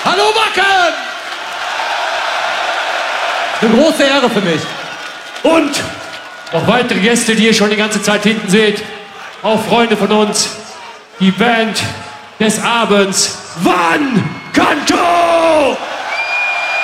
Hallo Wacken! Eine große Ehre für mich. Und noch weitere Gäste, die ihr schon die ganze Zeit hinten seht. Auch Freunde von uns. Die Band des Abends, Van Canto!